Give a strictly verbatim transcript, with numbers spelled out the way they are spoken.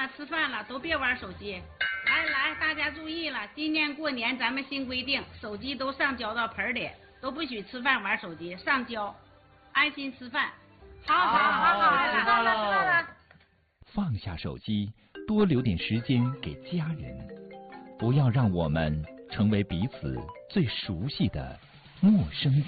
了，吃饭了，都别玩手机。来来，大家注意了，今年过年咱们新规定，手机都上交到盆里，都不许吃饭玩手机，上交，安心吃饭。好好好好，知道了知道了。 放下手机，多留点时间给家人，不要让我们成为彼此最熟悉的陌生人。